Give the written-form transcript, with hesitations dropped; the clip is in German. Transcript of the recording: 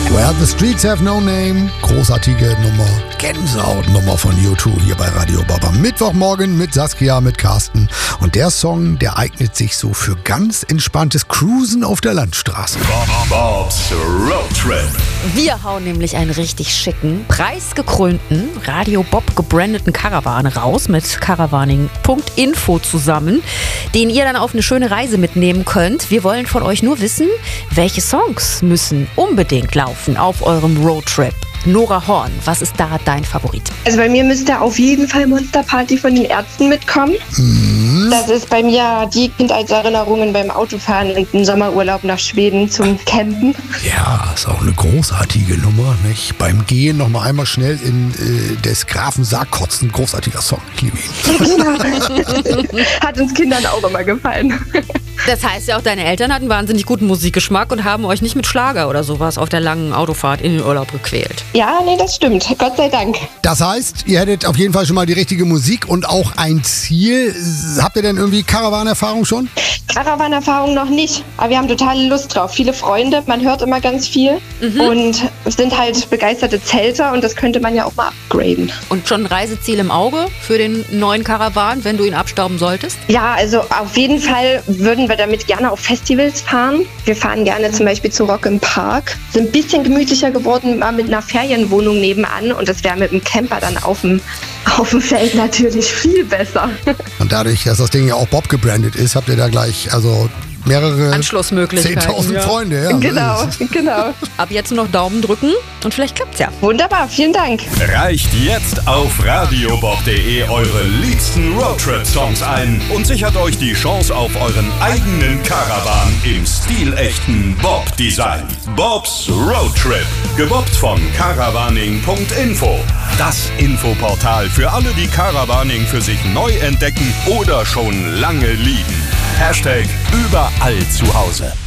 Where the Streets Have No Name. Großartige Nummer. Gänsehautnummer von U2 hier bei Radio Bob. Am Mittwochmorgen mit Saskia, mit Carsten. Und der Song, der eignet sich so für ganz entspanntes Cruisen auf der Landstraße. Bob's Road Trip. Wir hauen nämlich einen richtig schicken, preisgekrönten, Radio Bob gebrandeten Caravan raus mit caravaning.info zusammen, den ihr dann auf eine schöne Reise mitnehmen könnt. Wir wollen von euch nur wissen, welche Songs müssen unbedingt laufen auf eurem Roadtrip. Nora Horn, was ist da dein Favorit? Also bei mir müsste auf jeden Fall Monster Party von den Ärzten mitkommen. Das ist bei mir die Kindheitserinnerungen beim Autofahren und einen Sommerurlaub nach Schweden zum Campen. Ja, ist auch eine großartige Nummer, nicht? Beim Gehen noch mal einmal schnell in des Grafen Sarg kotzen. Großartiger Song, ich liebe ihn. Genau. Hat uns Kindern auch immer gefallen. Das heißt ja auch, deine Eltern hatten wahnsinnig guten Musikgeschmack und haben euch nicht mit Schlager oder sowas auf der langen Autofahrt in den Urlaub gequält. Ja, nee, das stimmt. Gott sei Dank. Das heißt, ihr hättet auf jeden Fall schon mal die richtige Musik und auch ein Ziel. Habt ihr denn irgendwie Caravan-Erfahrung schon? Caravan-Erfahrung noch nicht, aber wir haben totale Lust drauf. Viele Freunde, man hört immer ganz viel und sind halt begeisterte Zelter und das könnte man ja auch mal upgraden. Und schon ein Reiseziel im Auge für den neuen Caravan, wenn du ihn abstauben solltest? Ja, also auf jeden Fall würden wir damit gerne auf Festivals fahren. Wir fahren gerne zum Beispiel zu Rock im Park. Sind ein bisschen gemütlicher geworden, mal mit einer Ferienwohnung nebenan und das wäre mit dem Camper dann auf dem Feld natürlich viel besser. Und dadurch, dass das Ding ja auch Bob gebrandet ist, habt ihr da gleich also mehrere Anschlussmöglichkeiten. 10.000 Freunde. Ja. Genau. Ab jetzt nur noch Daumen drücken und vielleicht klappt's ja. Wunderbar, vielen Dank. Reicht jetzt auf radiobob.de eure liebsten Roadtrip-Songs ein und sichert euch die Chance auf euren eigenen Caravan im stilechten Bob-Design. Bob's Road Trip, gebobbt von caravaning.info. Das Infoportal für alle, die Caravaning für sich neu entdecken oder schon lange lieben. #überall zu Hause.